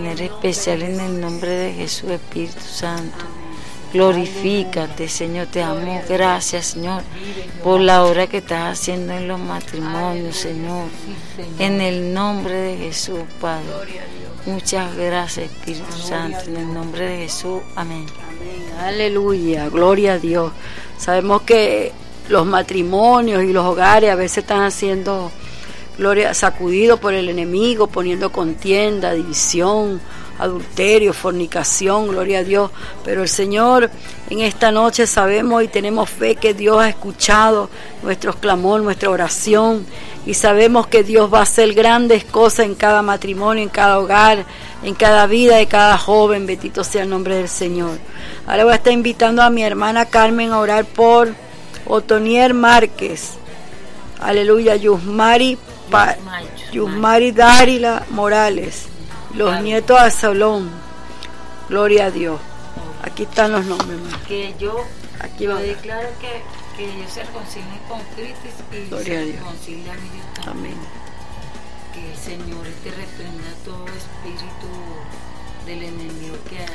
manera especial en el nombre de Jesús, Espíritu Santo. Glorifícate, Señor, te damos gracias, Señor, por la obra que estás haciendo en los matrimonios, Señor, en el nombre de Jesús, Padre. Muchas gracias, Espíritu Santo, en el nombre de Jesús, amén. Aleluya, gloria a Dios. Sabemos que los matrimonios y los hogares a veces están haciendo, sacudidos por el enemigo, poniendo contienda, división, adulterio, fornicación, gloria a Dios. Pero el Señor, en esta noche sabemos y tenemos fe que Dios ha escuchado nuestros clamor, nuestra oración, y sabemos que Dios va a hacer grandes cosas en cada matrimonio, en cada hogar, en cada vida de cada joven. Bendito sea el nombre del Señor. Ahora voy a estar invitando a mi hermana Carmen a orar por Otoniel Márquez, aleluya, Yusmari Dárila Morales, los nietos de Absalón, gloria a Dios. Aquí están los nombres, que yo aquí lo declaro que ellos se reconcilien con Cristo y gloria se a Dios. reconcilien a ellos también. Amén. Que el Señor te reprenda todo espíritu del enemigo que se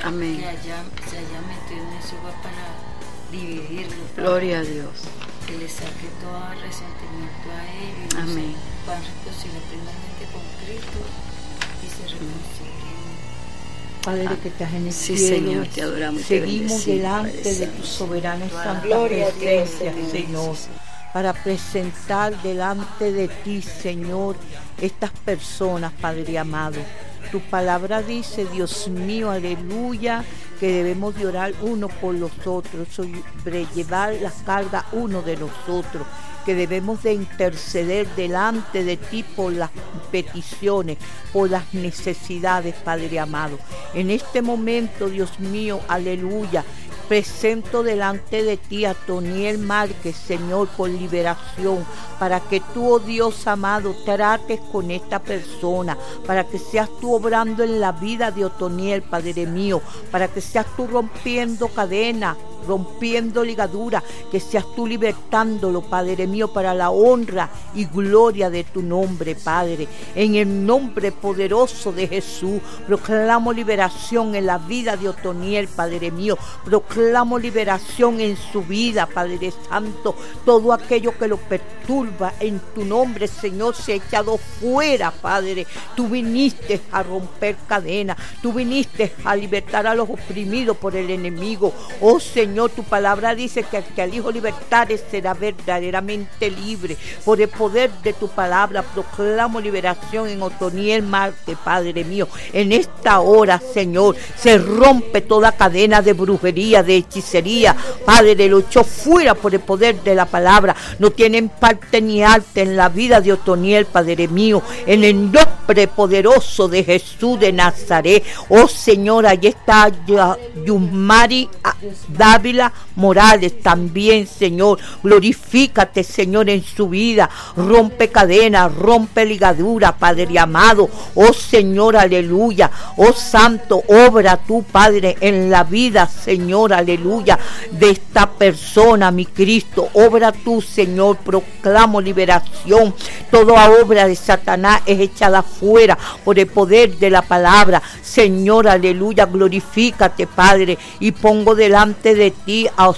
haya metido en ese hogar para dividirlo. Gloria a Dios. Que le saque todo resentimiento a ellos. Amén. Van a reconciliar primeramente con Cristo y se reconcilien. Padre que estás en el Sí, cielo, Señor, te adoramos y te seguimos bendecimos, delante Padre de Santo. tu soberana y santa Gloria a Dios, presencia, Señor. Señor, para presentar delante de ti, Señor, estas personas, Padre amado. Tu palabra dice, Dios mío, aleluya, que debemos de orar uno por los otros, sobrellevar las cargas uno de los otros, que debemos de interceder delante de ti por las peticiones, por las necesidades, Padre amado. En este momento, Dios mío, aleluya, presento delante de ti a Otoniel Márquez, Señor, por liberación, para que tú, oh Dios amado, trates con esta persona, para que seas tú obrando en la vida de Otoniel, Padre mío, para que seas tú rompiendo cadenas, rompiendo ligaduras, que seas tú libertándolo, Padre mío, para la honra y gloria de tu nombre, Padre. En el nombre poderoso de Jesús, proclamo liberación en la vida de Otoniel, Padre mío. Proclamo liberación en su vida, Padre Santo. Todo aquello que lo perturba, en tu nombre, Señor, se ha echado fuera, Padre. Tú viniste a romper cadenas, tú viniste a libertar a los oprimidos por el enemigo. Oh Señor, tu palabra dice que el que al Hijo libertare será verdaderamente libre. Por el poder de tu palabra proclamo liberación en Otoniel Márquez, Padre mío. En esta hora, Señor, se rompe toda cadena de brujería, de hechicería. Padre, lo echó fuera por el poder de la palabra. No tienen parte ni arte en la vida de Otoniel, Padre mío. En el nombre poderoso de Jesús de Nazaret. Oh Señor, allí está Yusmari Dávila Morales también, Señor. Glorifícate, Señor, en su vida. Rompe cadenas, rompe ligaduras, Padre amado. Oh Señor, aleluya. Oh Santo, obra tú, Padre, en la vida, Señor, aleluya, de esta persona, mi Cristo. Obra tú, Señor. Proclamo liberación. Toda obra de Satanás es echada fuera por el poder de la palabra. Señor, aleluya. Glorifícate, Padre, y pongo delante de ti a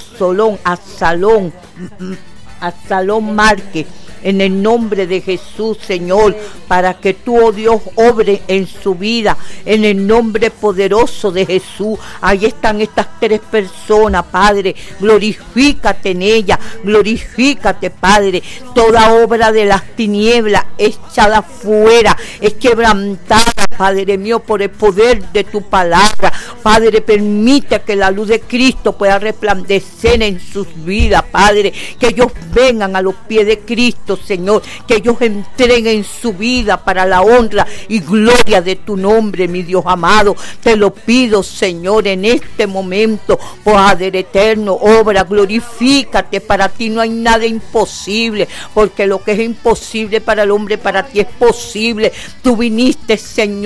Absalón Márquez, en el nombre de Jesús, Señor, para que tú, oh Dios, obre en su vida, en el nombre poderoso de Jesús. Ahí están estas tres personas, Padre. Glorifícate en ellas, glorifícate, Padre. Toda obra de las tinieblas es echada fuera, es quebrantada, Padre mío, por el poder de tu palabra. Padre, permite que la luz de Cristo pueda resplandecer en sus vidas, Padre. Que ellos vengan a los pies de Cristo, Señor. Que ellos entreguen su vida para la honra y gloria de tu nombre, mi Dios amado. Te lo pido, Señor, en este momento. Padre eterno, obra, glorifícate. Para ti no hay nada imposible, porque lo que es imposible para el hombre, para ti es posible. Tú viniste, Señor,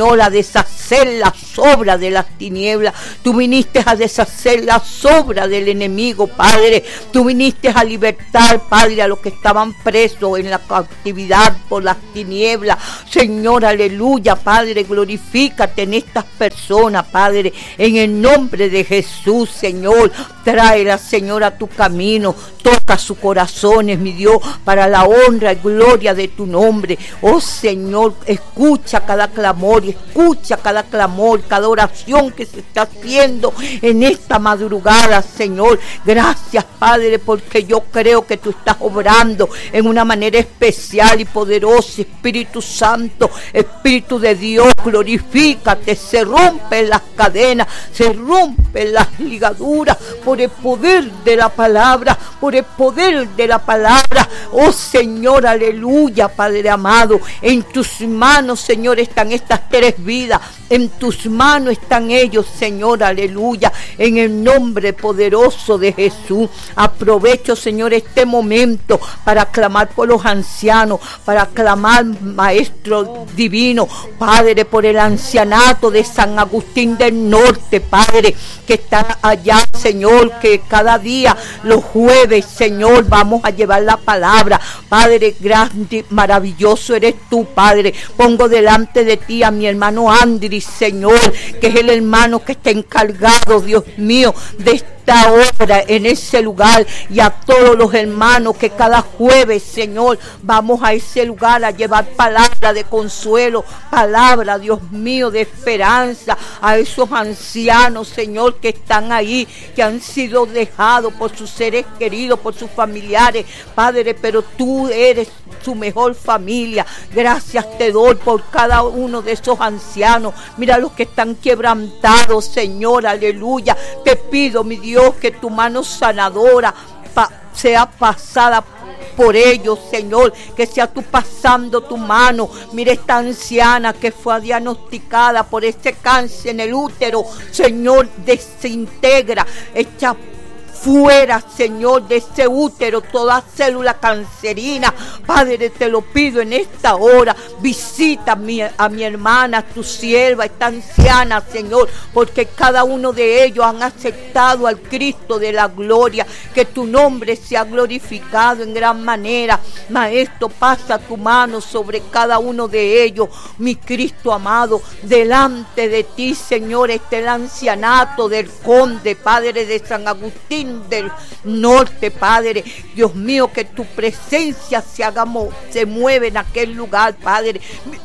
Señor, a deshacer las obras de las tinieblas. Tú viniste a deshacer las obras del enemigo, Padre. Tú viniste a libertar, Padre, a los que estaban presos en la cautividad por las tinieblas. Señor, aleluya, Padre, glorifícate en estas personas, Padre, en el nombre de Jesús, Señor. Tráela, Señor, a tu camino. Toca sus corazones, mi Dios, para la honra y gloria de tu nombre. Oh Señor, escucha cada clamor, escucha cada clamor, cada oración que se está haciendo en esta madrugada, Señor. Gracias, Padre, porque yo creo que tú estás obrando en una manera especial y poderosa. Espíritu Santo, Espíritu de Dios, glorifícate. Se rompen las cadenas, se rompen las ligaduras por el poder de la palabra, por el poder de la palabra. Oh Señor, aleluya, Padre amado. En tus manos, Señor, están estas tres vidas. En tus manos están ellos, Señor, aleluya. En el nombre poderoso de Jesús. Aprovecho, Señor, este momento para clamar por los ancianos, para clamar, Maestro divino, Padre, por el ancianato de San Agustín del Norte, Padre, que está allá, Señor, que cada día, los jueves, Señor, vamos a llevar la palabra. Padre, grande, maravilloso eres tú, Padre. Pongo delante de ti a mi hermano Andrés, Señor, que es el hermano que está encargado, Dios mío, de esta obra en ese lugar, y a todos los hermanos que cada jueves, Señor, vamos a ese lugar a llevar palabra de consuelo, palabra, Dios mío, de esperanza a esos ancianos, Señor, que están ahí, que han sido dejados por sus seres queridos, por sus familiares, Padre, pero tú eres su mejor familia. Gracias te doy por cada uno de esos ancianos. Mira los que están quebrantados, Señor, aleluya. Te pido, mi Dios, que tu mano sanadora sea pasada por ellos, Señor, que sea tú pasando tu mano. Mira esta anciana que fue diagnosticada por este cáncer en el útero, Señor, desintegra, echa fuera, Señor, de ese útero toda célula cancerina. Padre, te lo pido en esta hora. Visita a mi hermana, tu sierva, esta anciana, Señor, porque cada uno de ellos han aceptado al Cristo de la gloria. Que tu nombre sea glorificado en gran manera. Maestro, pasa tu mano sobre cada uno de ellos, mi Cristo amado. Delante de ti, Señor, está el ancianato del Conde, Padre, de San Agustín del Norte, Padre. Dios mío, que tu presencia se mueve en aquel lugar, Padre.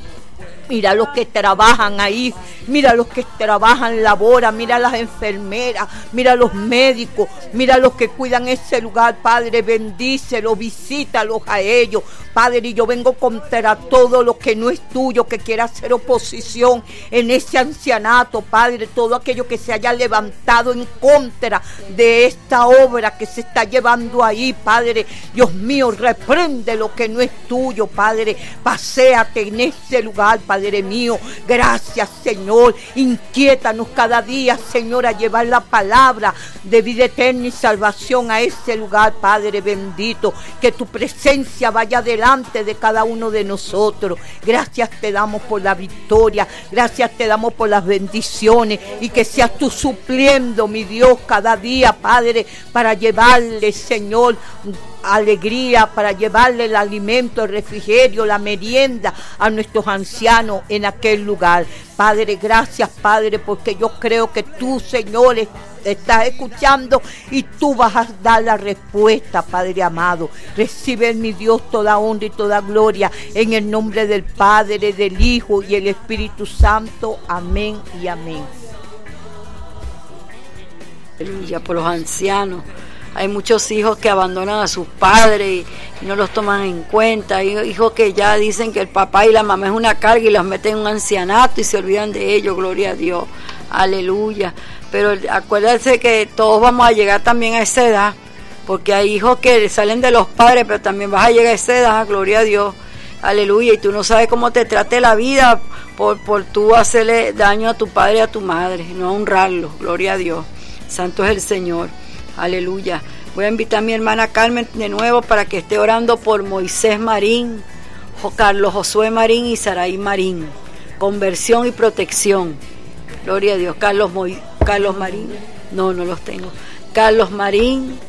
Mira los que trabajan ahí, mira los que trabajan, laboran, mira las enfermeras, mira los médicos, mira los que cuidan ese lugar, Padre, bendícelos, visítalos a ellos, Padre, y yo vengo contra todo lo que no es tuyo, que quiera hacer oposición en ese ancianato, Padre, todo aquello que se haya levantado en contra de esta obra que se está llevando ahí, Padre, Dios mío, reprende lo que no es tuyo, Padre, paséate en ese lugar, Padre mío. Gracias, Señor. Inquiétanos cada día, Señor, a llevar la palabra de vida eterna y salvación a ese lugar, Padre bendito. Que tu presencia vaya delante de cada uno de nosotros. Gracias te damos por la victoria. Gracias te damos por las bendiciones. Y que seas tú supliendo, mi Dios, cada día, Padre, para llevarle, Señor, alegría, para llevarle el alimento, el refrigerio, la merienda a nuestros ancianos en aquel lugar. Padre, gracias, Padre, porque yo creo que tú, Señor, estás escuchando y tú vas a dar la respuesta, Padre amado. Recibe, mi Dios, toda honra y toda gloria en el nombre del Padre, del Hijo y el Espíritu Santo. Amén y amén. Aleluya, por los ancianos. Hay muchos hijos que abandonan a sus padres y no los toman en cuenta. Hay hijos que ya dicen que el papá y la mamá es una carga y los meten en un ancianato y se olvidan de ellos. Gloria a Dios. Aleluya. Pero acuérdense que todos vamos a llegar también a esa edad, porque hay hijos que salen de los padres, pero también vas a llegar a esa edad. Gloria a Dios. Aleluya. Y tú no sabes cómo te trate la vida por tú hacerle daño a tu padre y a tu madre, no honrarlos. Gloria a Dios. Santo es el Señor. Aleluya. Voy a invitar a mi hermana Carmen de nuevo para que esté orando por Moisés Marín, Carlos Josué Marín y Saraí Marín. conversión y protección. Gloria a Dios. Carlos Marín, no los tengo. Carlos Marín,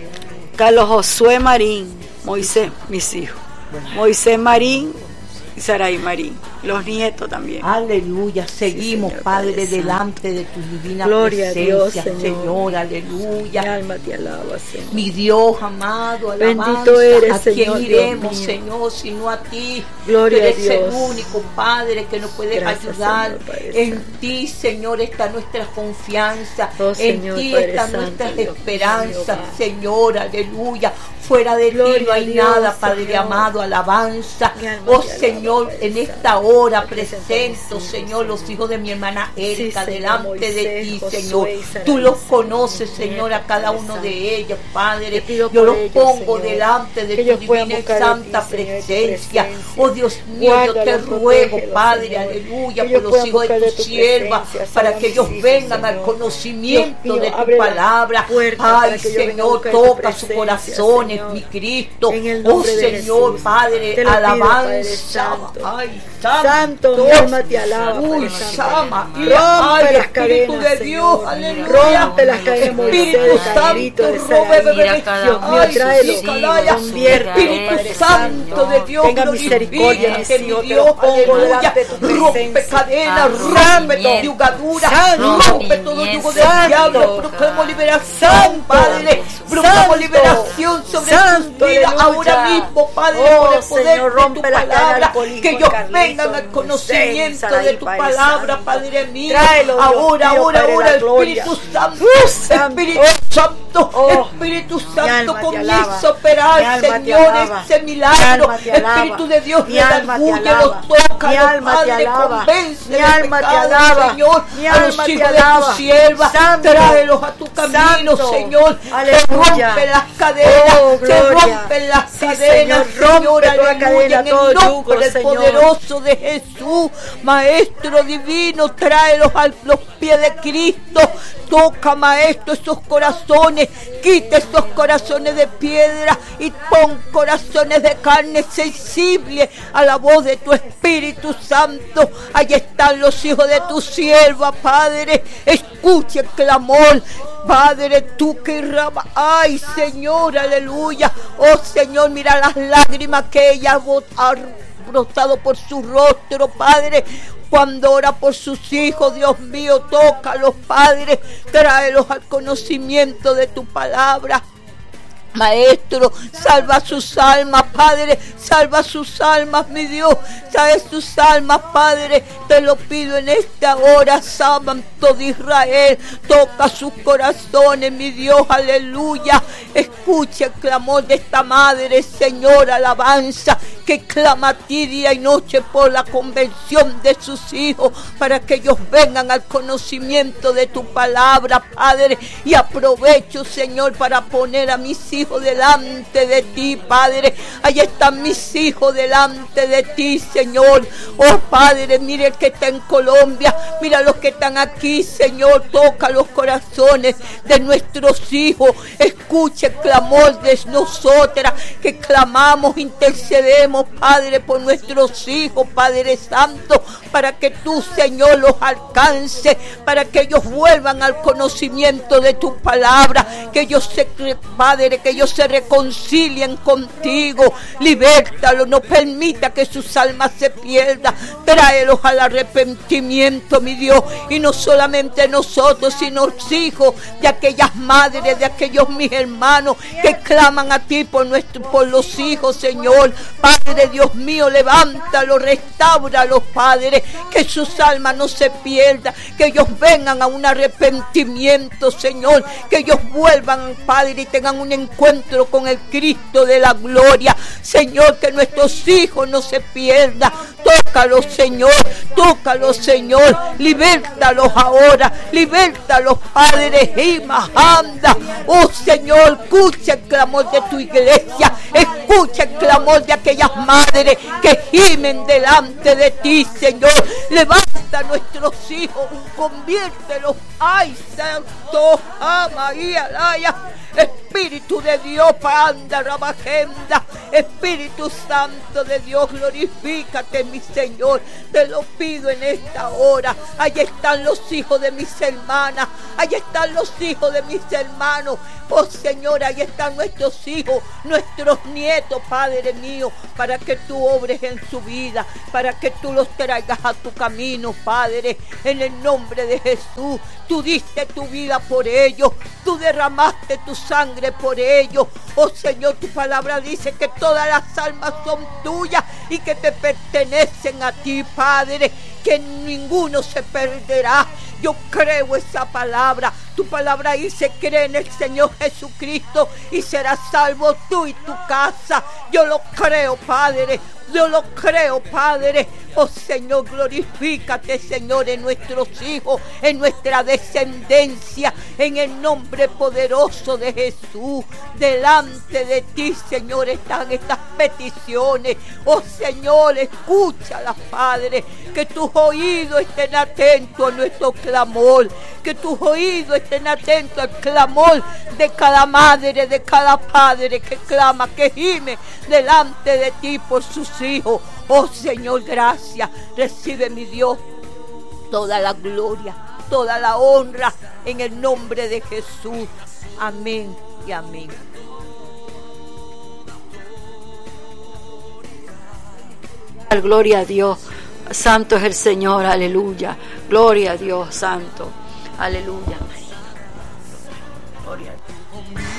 Carlos Josué Marín, Moisés, mis hijos. Moisés Marín y Saray Marín, los nietos también. Aleluya, seguimos, Señor, Padre, delante de tu divina Gloria presencia, a Dios, Señor, aleluya. Mi alma te alaba, Señor. Mi Dios amado, alabanza. Bendito eres, ¿A Señor, quién iremos, Dios mío? Señor, sino a ti? Gloria Tú eres a Dios. el único Padre que nos puede Gracias, ayudar. Señor, Padre En Santo. ti, Señor, está nuestra confianza. Oh, Señor, en ti Padre están Santo, nuestras Dios esperanzas, mío, Señor, aleluya. Fuera de ti Gloria no a hay Dios, nada, Padre Señor. amado, alabanza. Mi alma Oh, te alaba, Señor, Padre en Santo. esta hora Presento presento, mis hijos, Señor, los hijos de mi hermana Erika, Señor, delante de Moisés, ti, Josué Señor. y Sarai, Tú los Señor, conoces, Señor, a nietos, cada Padre uno Santo. de ellos, Padre. Te pido Yo por los ellos, pongo Señor, delante de que tu ellos puedan divina y buscar de santa ti, Señor, tu presencia. presencia. Oh, Dios mío, yo te Guárdalos, ruego, protégelos, Padre, Señor. aleluya, Que por ellos los puedan hijos de buscar de tu tu sierva, presencia. para Salva que mis ellos hijos, vengan al Señor. conocimiento Dios mío, de tu abre la palabra. puerta Ay, para que ellos vengan a Señor, buscar tu toca sus presencia, corazones, Señor. mi Cristo. En el Oh, nombre de Señor, Jesús. Padre, Te lo pido, Padre alabanza. Santo. Ay, Santo, mi alma te alaba, Uy, Padre Santo. llama. Rompe Ay, las Espíritu cadenas, de Dios, Señor. aleluya. Rompe las cadenas de Moisés, Espíritu de Santo, Cabrito, de robe, Sarai. Mira cada Dios uno mío, de sus tráelo. hijos, Convierte, Espíritu Padre Santo de Dios, Tenga misericordia, mis glorifícate, mi hijos, te Dios, los pongo aleluya. delante de tu Rompe presencia. cadenas, rompe Rompimiento. yugaduras, Santo. rompe todo yugo del Santo. diablo. Proclamo liberación, Santo. Padre. Proclamo Santo. liberación sobre Santo, sus vidas aleluya. ahora mismo, Padre, Oh, por el poder Señor, de tu rompe las cadenas palabra. alcohólicas, Que ellos Carlitos, vengan al Moisés, conocimiento Sarai, de tu Padre palabra, Santo. Padre mío. Tráelo, Dios Ahora, mío, Padre, la gloria. Espíritu Santo, Santo. Espíritu Santo, Oh, Espíritu mi Santo, alma te comienza alaba. a operar, Mi alma te Señor, alaba. ese Mi milagro. alma te alaba. Espíritu de Dios, Mi alma te redarguye, alaba. los toca, Mi los alma te Padre, alaba. convence Mi de alma te pecado, alaba. Señor, Mi a los alma te hijos de alaba. tu sierva, Santo. tráelos a tu camino, Santo. Señor. Se Aleluya. rompen las cadenas, Oh, se gloria. rompen las Sí, cadenas, Señor, rompe toda aleluya, cadena, en todo el nombre yugo, Señor. poderoso de Jesús, Maestro divino, tráelos a los pies de Cristo. Toca, Maestro, esos corazones, quita esos corazones de piedra y pon corazones de carne sensible a la voz de tu Espíritu Santo. Allí están los hijos de tu sierva, Padre. Escuche el clamor, Padre, tú que rama. Ay, Señor, aleluya. Oh, Señor, mira las lágrimas que ella ha brotado por su rostro, Padre. Cuando ora por sus hijos, Dios mío, tócalos, Padre, tráelos al conocimiento de tu palabra. Maestro, salva sus almas, Padre, salva sus almas, mi Dios, salva sus almas, Padre, te lo pido en esta hora, Santo de Israel, toca sus corazones, mi Dios, aleluya, escucha el clamor de esta madre, Señor, alabanza, que clama a ti día y noche por la convención de sus hijos, para que ellos vengan al conocimiento de tu palabra, Padre, y aprovecho, Señor, para poner a mis hijos delante de ti, Padre. Allí están mis hijos delante de ti, Señor. Oh, Padre, mire el que está en Colombia, mira los que están aquí, Señor. Toca los corazones de nuestros hijos. Escuche el clamor de nosotras que clamamos, intercedemos, Padre, por nuestros hijos, Padre Santo, para que tú, Señor, los alcance, para que ellos vuelvan al conocimiento de tu palabra, que ellos Padre, que ellos se reconcilien contigo. Libértalos, no permita que sus almas se pierdan. Tráelos al arrepentimiento, mi Dios, y no solamente nosotros, sino los hijos de aquellas madres, de aquellos mis hermanos que claman a ti por los hijos, Señor. Padre Dios mío, levántalos, restáuralos, Padre, que sus almas no se pierdan, que ellos vengan a un arrepentimiento, Señor, que ellos vuelvan, Padre, y tengan un encuentro con el Cristo de la gloria, Señor, que nuestros hijos no se pierdan. Tócalos, Señor, tócalos, Señor, libértalos ahora, libértalos, Padre, anda. Oh, Señor, escucha el clamor de tu iglesia, escucha el clamor de aquellas madres que gimen delante de ti, Señor. Levanta a nuestros hijos, conviértelos, ay, Santo, María, Laya, Espíritu de Dios, Panda, Rabagenda, Espíritu Santo de Dios, glorifícate, mi Señor, te lo pido en esta hora. Allí están los hijos de mis hermanas, allí están los hijos de mis hermanos, oh Señor, ahí están nuestros hijos, nuestros nietos, Padre mío, para que tú obres en su vida, para que tú los traigas a tu camino, Padre, en el nombre de Jesús. Tú diste tu vida por ellos, tú derramaste tu sangre por ellos, oh Señor, tu palabra dice que todas las almas son tuyas y que te pertenecen a ti, Padre, que ninguno se perderá. Yo creo esa palabra. Tu palabra dice: cree en el Señor Jesucristo y serás salvo tú y tu casa. Yo lo creo, Padre. Yo lo creo, Padre. Oh Señor, glorifícate, Señor, en nuestros hijos, en nuestra descendencia, en el nombre poderoso de Jesús. Delante de ti, Señor, están estas peticiones. Oh Señor, escúchalas, Padre. Que tus oídos estén atentos a nuestro clamor. Que tus oídos estén atentos al clamor de cada madre, de cada padre que clama, que gime delante de ti por sus hijos. Oh Señor, gracias. Recibe, mi Dios, toda la gloria, toda la honra en el nombre de Jesús. Amén y amén. Gloria a Dios. Santo es el Señor, aleluya. Gloria a Dios, santo. Aleluya. Gloria a Dios.